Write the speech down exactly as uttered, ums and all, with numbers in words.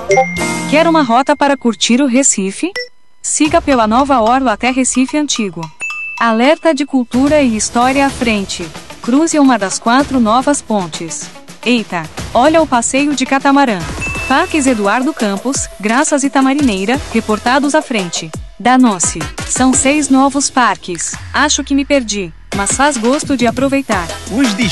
Quer uma rota para curtir o Recife? Siga pela nova orla até Recife Antigo. Alerta de cultura e história à frente. Cruze uma das quatro novas pontes. Eita, olha o passeio de catamarã. Parques Eduardo Campos, Graças e Tamarineira, reportados à frente. Danou-se. São seis novos parques. Acho que me perdi, mas faz gosto de aproveitar. Os